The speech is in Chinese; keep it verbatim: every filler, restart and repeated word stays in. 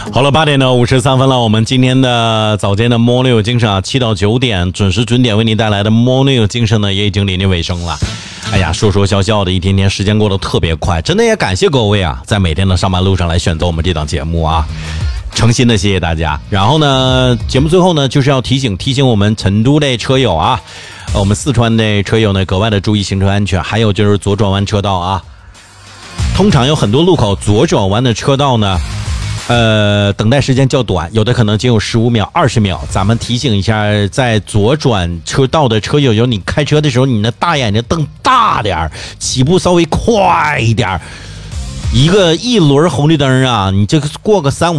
好了，八点的五十三分了，我们今天的早间的摸六精神啊，七到九点准时准点为您带来的摸六精神呢，也已经临近尾声了。哎呀，说说笑笑的，一天天时间过得特别快，真的也感谢各位啊，在每天的上班路上来选择我们这档节目啊，诚心的谢谢大家。然后呢，节目最后呢，就是要提醒提醒我们成都的车友啊，我们四川的车友呢，格外的注意行车安全，还有就是左转弯车道啊，通常有很多路口左转弯的车道呢。呃，等待时间较短，有的可能仅有十五秒、二十秒。咱们提醒一下，在左转车道的车友，有你开车的时候，你的大眼睛瞪大点儿，起步稍微快一点。一个一轮红绿灯啊，你这个过个三五。